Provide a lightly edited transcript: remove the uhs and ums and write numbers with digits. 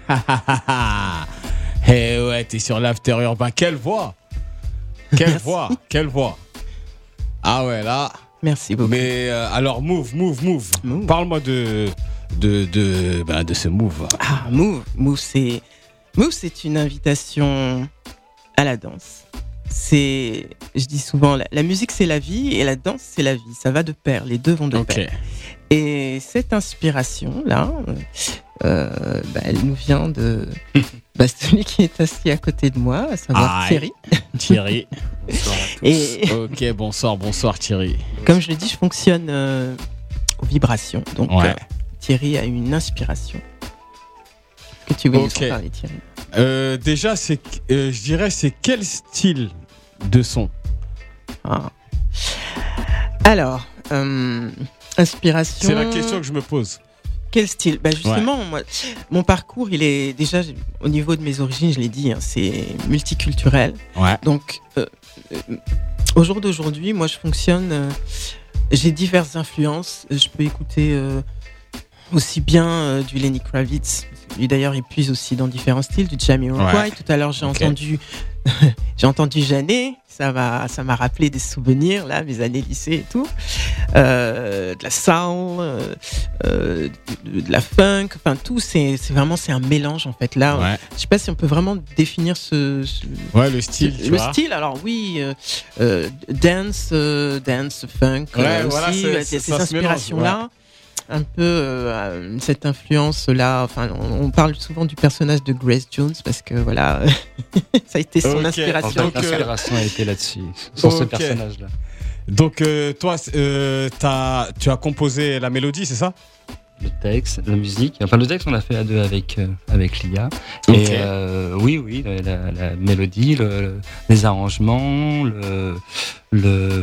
Eh ouais, t'es sur l'After Urbain. Quelle voix! Quelle Merci. voix! Quelle voix! Ah ouais, là. Merci beaucoup. Mais alors, Move. Move. Parle-moi de ce Move. Move, c'est une invitation à la danse. Je dis souvent, la musique c'est la vie et la danse c'est la vie. Ça va de pair, les deux vont de pair. Et cette inspiration-là, elle nous vient de celui qui est assis à côté de moi, à savoir Thierry. Thierry. Bonsoir à tous. Et... Ok, bonsoir Thierry. Comme je le dis, je fonctionne aux vibrations. Donc Thierry a une inspiration. Que tu veux nous en parler, Thierry? Déjà, je dirais, c'est quel style de son? Alors, inspiration. C'est la question que je me pose. Quel style? Justement, moi, mon parcours, il est déjà, au niveau de mes origines, je l'ai dit, c'est multiculturel. Ouais. Donc, au jour d'aujourd'hui, moi, je fonctionne. J'ai diverses influences. Je peux écouter aussi bien du Lenny Kravitz. Lui, d'ailleurs, il puise aussi dans différents styles, du Jamiroquai. Tout à l'heure, j'ai entendu Jeannet. Ça m'a rappelé des souvenirs, là, mes années lycée et tout. De la soul, de la funk, enfin tout, c'est un mélange en fait. Là, je sais pas si on peut vraiment définir le style. Le style, alors oui, dance, funk, aussi, ces inspirations-là. Un peu cette influence-là. Enfin, on parle souvent du personnage de Grace Jones parce que voilà, ça a été son inspiration. Donc, l'inspiration a été là-dessus, sur ce personnage-là. Donc, toi, tu as composé la mélodie, c'est ça? Le texte, la musique. Enfin, le texte, on l'a fait à deux avec Lia. Et oui, la mélodie, les arrangements, le